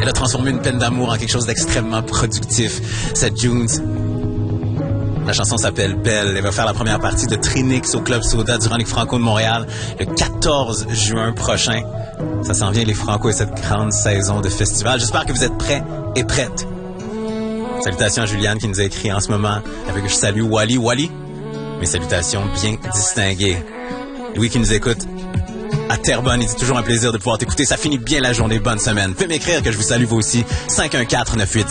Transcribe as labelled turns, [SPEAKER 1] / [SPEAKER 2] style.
[SPEAKER 1] Elle a transformé une peine d'amour en quelque chose d'extrêmement productif. Cette June, la chanson s'appelle Belle. Elle va faire la première partie de Trinix au Club Soda durant les Franco de Montréal le 14 juin prochain. Ça s'en vient, les Franco, et cette grande saison de festival. J'espère que vous êtes prêts et prêtes. Salutations à Juliane qui nous a écrit en ce moment avec je salue Wally. Wally, mes salutations bien distinguées. Louis qui nous écoute à Terrebonne, il dit toujours un plaisir de pouvoir t'écouter. Ça finit bien la journée. Bonne semaine. Faites m'écrire que je vous salue vous aussi. 514-987.